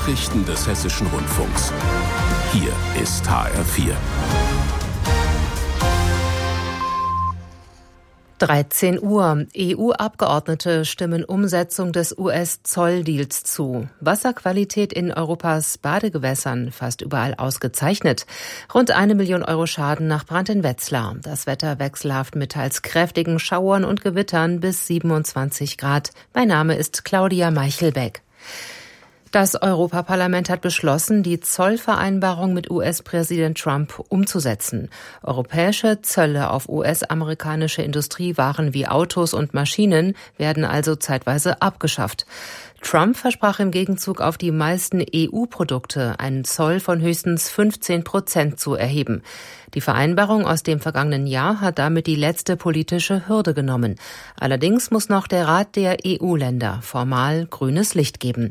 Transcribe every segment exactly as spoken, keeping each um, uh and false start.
Nachrichten des Hessischen Rundfunks. Hier ist H R vier. dreizehn Uhr. E U-Abgeordnete stimmen Umsetzung des U S-Zolldeals zu. Wasserqualität in Europas Badegewässern fast überall ausgezeichnet. Rund eine Million Euro Schaden nach Brand in Wetzlar. Das Wetter wechselhaft mit teils kräftigen Schauern und Gewittern bis siebenundzwanzig Grad. Mein Name ist Claudia Meichelbeck. Das Europaparlament hat beschlossen, die Zollvereinbarung mit U S-Präsident Trump umzusetzen. Europäische Zölle auf U S-amerikanische Industriewaren wie Autos und Maschinen werden also zeitweise abgeschafft. Trump versprach im Gegenzug auf die meisten E U-Produkte einen Zoll von höchstens fünfzehn Prozent zu erheben. Die Vereinbarung aus dem vergangenen Jahr hat damit die letzte politische Hürde genommen. Allerdings muss noch der Rat der E U-Länder formal grünes Licht geben.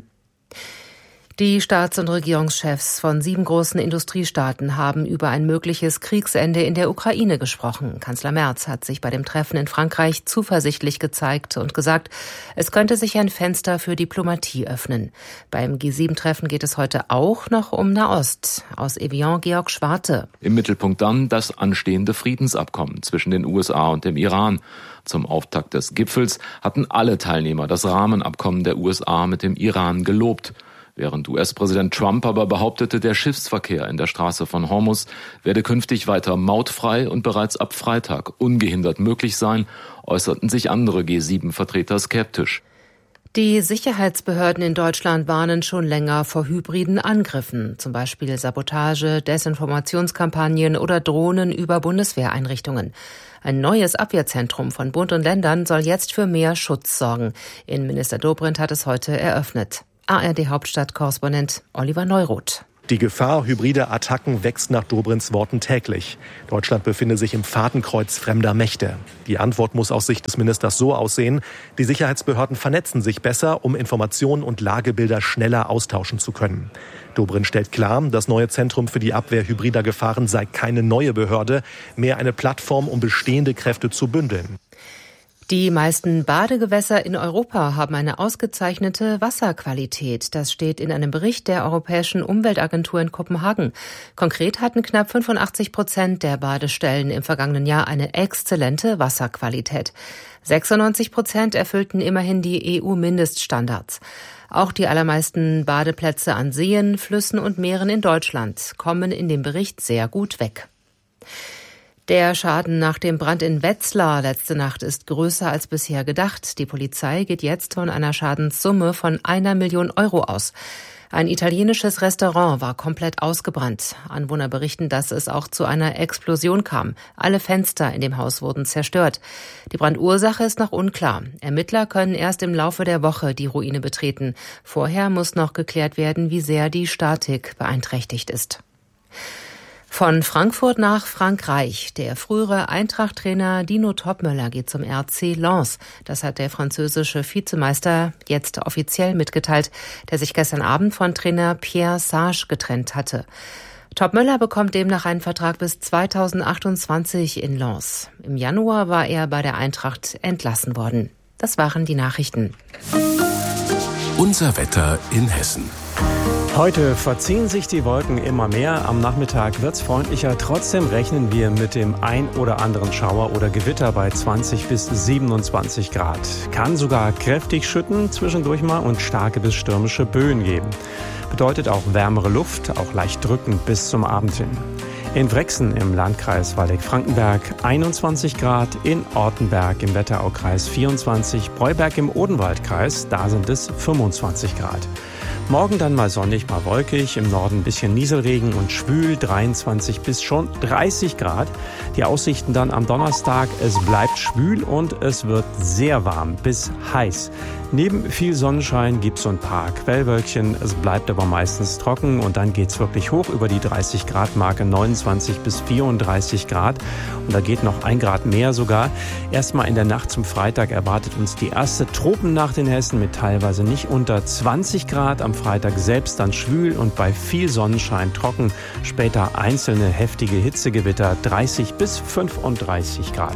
Die Staats- und Regierungschefs von sieben großen Industriestaaten haben über ein mögliches Kriegsende in der Ukraine gesprochen. Kanzler Merz hat sich bei dem Treffen in Frankreich zuversichtlich gezeigt und gesagt, es könnte sich ein Fenster für Diplomatie öffnen. Beim G sieben Treffen geht es heute auch noch um Nahost. Aus Evian Georg Schwarte. Im Mittelpunkt dann das anstehende Friedensabkommen zwischen den U S A und dem Iran. Zum Auftakt des Gipfels hatten alle Teilnehmer das Rahmenabkommen der U S A mit dem Iran gelobt. Während U S-Präsident Trump aber behauptete, der Schiffsverkehr in der Straße von Hormuz werde künftig weiter mautfrei und bereits ab Freitag ungehindert möglich sein, äußerten sich andere G sieben Vertreter skeptisch. Die Sicherheitsbehörden in Deutschland warnen schon länger vor hybriden Angriffen, zum Beispiel Sabotage, Desinformationskampagnen oder Drohnen über Bundeswehreinrichtungen. Ein neues Abwehrzentrum von Bund und Ländern soll jetzt für mehr Schutz sorgen. Innenminister Dobrindt hat es heute eröffnet. A R D-Hauptstadt-Korrespondent Oliver Neuroth. Die Gefahr hybrider Attacken wächst nach Dobrindts Worten täglich. Deutschland befinde sich im Fadenkreuz fremder Mächte. Die Antwort muss aus Sicht des Ministers so aussehen: Die Sicherheitsbehörden vernetzen sich besser, um Informationen und Lagebilder schneller austauschen zu können. Dobrindt stellt klar, das neue Zentrum für die Abwehr hybrider Gefahren sei keine neue Behörde, mehr eine Plattform, um bestehende Kräfte zu bündeln. Die meisten Badegewässer in Europa haben eine ausgezeichnete Wasserqualität. Das steht in einem Bericht der Europäischen Umweltagentur in Kopenhagen. Konkret hatten knapp fünfundachtzig Prozent der Badestellen im vergangenen Jahr eine exzellente Wasserqualität. sechsundneunzig Prozent erfüllten immerhin die E U-Mindeststandards. Auch die allermeisten Badeplätze an Seen, Flüssen und Meeren in Deutschland kommen in dem Bericht sehr gut weg. Der Schaden nach dem Brand in Wetzlar letzte Nacht ist größer als bisher gedacht. Die Polizei geht jetzt von einer Schadenssumme von einer Million Euro aus. Ein italienisches Restaurant war komplett ausgebrannt. Anwohner berichten, dass es auch zu einer Explosion kam. Alle Fenster in dem Haus wurden zerstört. Die Brandursache ist noch unklar. Ermittler können erst im Laufe der Woche die Ruine betreten. Vorher muss noch geklärt werden, wie sehr die Statik beeinträchtigt ist. Von Frankfurt nach Frankreich. Der frühere Eintracht-Trainer Dino Topmöller geht zum R C Lens. Das hat der französische Vizemeister jetzt offiziell mitgeteilt, der sich gestern Abend von Trainer Pierre Sage getrennt hatte. Topmöller bekommt demnach einen Vertrag bis zweitausendachtundzwanzig in Lens. Im Januar war er bei der Eintracht entlassen worden. Das waren die Nachrichten. Unser Wetter in Hessen. Heute verziehen sich die Wolken immer mehr. Am Nachmittag wird's freundlicher. Trotzdem rechnen wir mit dem ein oder anderen Schauer oder Gewitter bei zwanzig bis siebenundzwanzig Grad. Kann sogar kräftig schütten zwischendurch mal und starke bis stürmische Böen geben. Bedeutet auch wärmere Luft, auch leicht drückend bis zum Abend hin. In Wrexen im Landkreis Waldeck-Frankenberg einundzwanzig Grad, in Ortenberg im Wetteraukreis vierundzwanzig, Breuberg im Odenwaldkreis, da sind es fünfundzwanzig Grad. Morgen dann mal sonnig, mal wolkig, im Norden ein bisschen Nieselregen und schwül, dreiundzwanzig bis schon dreißig Grad. Die Aussichten dann am Donnerstag, es bleibt schwül und es wird sehr warm bis heiß. Neben viel Sonnenschein gibt's so ein paar Quellwölkchen, es bleibt aber meistens trocken und dann geht's wirklich hoch über die dreißig Grad Marke, neunundzwanzig bis vierunddreißig Grad und da geht noch ein Grad mehr sogar. Erstmal in der Nacht zum Freitag erwartet uns die erste Tropennacht in Hessen mit teilweise nicht unter zwanzig Grad, am Freitag selbst dann schwül und bei viel Sonnenschein trocken, später einzelne heftige Hitzegewitter, dreißig bis fünfunddreißig Grad.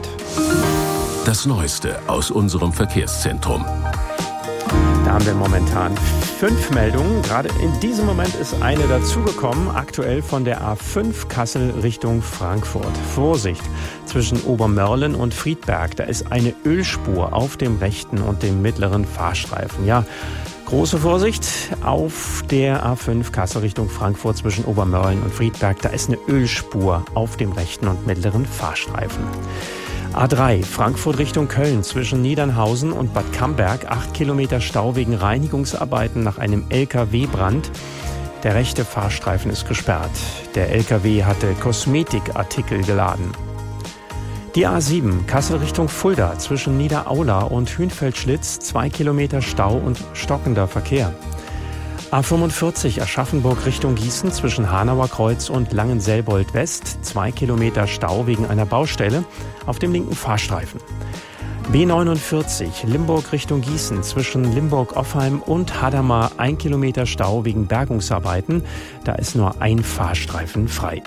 Das Neueste aus unserem Verkehrszentrum. Da haben wir momentan fünf Meldungen. Gerade in diesem Moment ist eine dazugekommen, aktuell von der A fünf Kassel Richtung Frankfurt. Vorsicht, zwischen Obermörlen und Friedberg, da ist eine Ölspur auf dem rechten und dem mittleren Fahrstreifen. Ja, große Vorsicht auf der A fünf Kassel Richtung Frankfurt zwischen Obermörlen und Friedberg, da ist eine Ölspur auf dem rechten und mittleren Fahrstreifen. A drei, Frankfurt Richtung Köln zwischen Niedernhausen und Bad Camberg, acht Kilometer Stau wegen Reinigungsarbeiten nach einem L K W-Brand. Der rechte Fahrstreifen ist gesperrt. Der L K W hatte Kosmetikartikel geladen. Die A sieben, Kassel Richtung Fulda zwischen Niederaula und Hünfeldschlitz, zwei Kilometer Stau und stockender Verkehr. A fünfundvierzig, Aschaffenburg Richtung Gießen zwischen Hanauer Kreuz und Langenselbold West, zwei Kilometer Stau wegen einer Baustelle auf dem linken Fahrstreifen. B neunundvierzig, Limburg Richtung Gießen zwischen Limburg-Offheim und Hadamar, ein Kilometer Stau wegen Bergungsarbeiten. Da ist nur ein Fahrstreifen frei.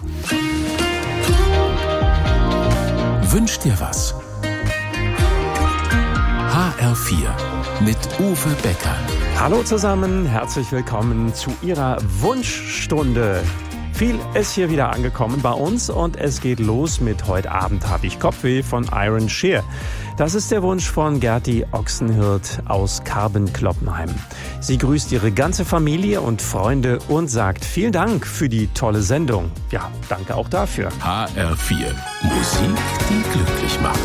Wünsch dir was? H R vier mit Uwe Becker. Hallo zusammen, herzlich willkommen zu Ihrer Wunschstunde. Viel ist hier wieder angekommen bei uns und es geht los mit Heute Abend habe ich Kopfweh von Iron Shear. Das ist der Wunsch von Gerti Ochsenhirt aus Karben-Kloppenheim. Sie grüßt ihre ganze Familie und Freunde und sagt vielen Dank für die tolle Sendung. Ja, danke auch dafür. H R vier. Musik, die glücklich macht.